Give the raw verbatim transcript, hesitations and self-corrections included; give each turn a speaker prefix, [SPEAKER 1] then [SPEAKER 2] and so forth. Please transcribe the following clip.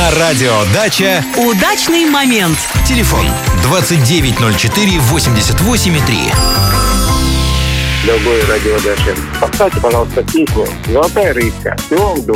[SPEAKER 1] На радио «Дача»
[SPEAKER 2] удачный момент.
[SPEAKER 1] Телефон двадцать девять ноль четыре восемьдесят восемь три.
[SPEAKER 3] Дорогой радио «Дача», поставьте, пожалуйста, песню «Золотая рыбка». Всего вам доброго.